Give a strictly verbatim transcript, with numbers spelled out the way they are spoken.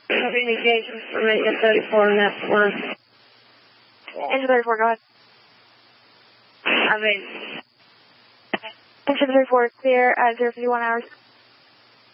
Having engagement for me at thirty-four and that's one. Engine thirty-four, go ahead. I mean... Engine thirty-four, clear at zero fifty-one hours.